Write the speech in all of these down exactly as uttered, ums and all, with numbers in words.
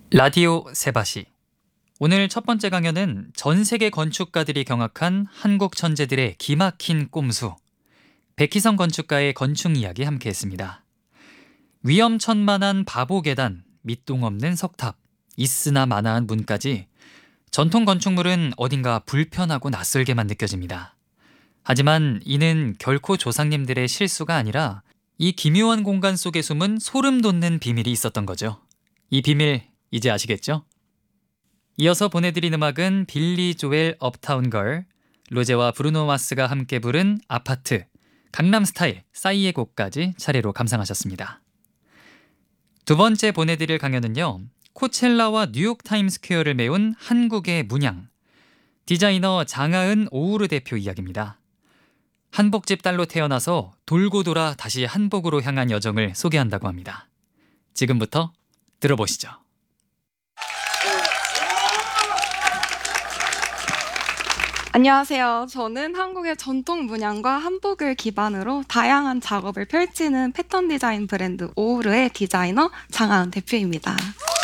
라디오 세바시. 오늘 첫 번째 강연은 전 세계 건축가들이 경악한 한국 천재들의 기막힌 꼼수, 백희성 건축가의 건축 이야기 함께했습니다. 위험천만한 바보 계단, 밑동 없는 석탑, 있으나 마나한 문까지 전통 건축물은 어딘가 불편하고 낯설게만 느껴집니다. 하지만 이는 결코 조상님들의 실수가 아니라 이 기묘한 공간 속에 숨은 소름 돋는 비밀이 있었던 거죠. 이 비밀 이제 아시겠죠? 이어서 보내드린 음악은 빌리 조엘 업타운 걸, 로제와 브루노 마스가 함께 부른 아파트, 강남스타일, 싸이의 곡까지 차례로 감상하셨습니다. 두 번째 보내드릴 강연은요, 코첼라와 뉴욕 타임스퀘어를 메운 한국의 문양, 디자이너 장하은 오우르 대표 이야기입니다. 한복집 딸로 태어나서 돌고 돌아 다시 한복으로 향한 여정을 소개한다고 합니다. 지금부터 들어보시죠. 안녕하세요. 저는 한국의 전통 문양과 한복을 기반으로 다양한 작업을 펼치는 패턴 디자인 브랜드 오우르의 디자이너 장하은 대표입니다.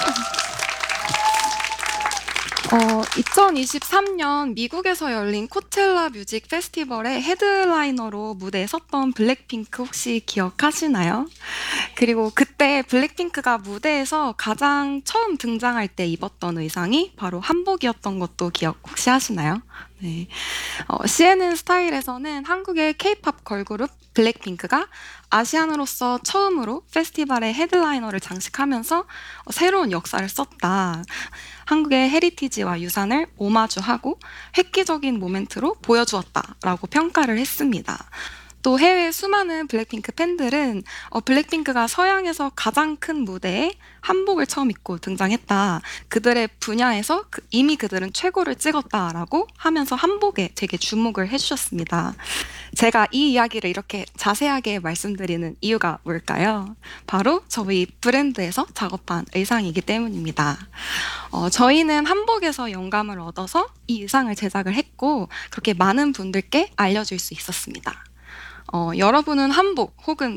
어, 이천이십삼 년 미국에서 열린 코첼라 뮤직 페스티벌의 헤드라이너로 무대에 섰던 블랙핑크 혹시 기억하시나요? 그리고 그때 블랙핑크가 무대에서 가장 처음 등장할 때 입었던 의상이 바로 한복이었던 것도 기억 혹시 하시나요? 네. 어, 씨엔엔 스타일에서는 한국의 케이팝 걸그룹 블랙핑크가 아시안으로서 처음으로 페스티벌의 헤드라이너를 장식하면서 어, 새로운 역사를 썼다. 한국의 헤리티지와 유산을 오마주하고 획기적인 모멘트로 보여주었다라고 평가를 했습니다. 또 해외 수많은 블랙핑크 팬들은 어, 블랙핑크가 서양에서 가장 큰 무대에 한복을 처음 입고 등장했다. 그들의 분야에서 그, 이미 그들은 최고를 찍었다라고 하면서 한복에 되게 주목을 해주셨습니다. 제가 이 이야기를 이렇게 자세하게 말씀드리는 이유가 뭘까요? 바로 저희 브랜드에서 작업한 의상이기 때문입니다. 어, 저희는 한복에서 영감을 얻어서 이 의상을 제작을 했고 그렇게 많은 분들께 알려줄 수 있었습니다. 어, 여러분은 한복 혹은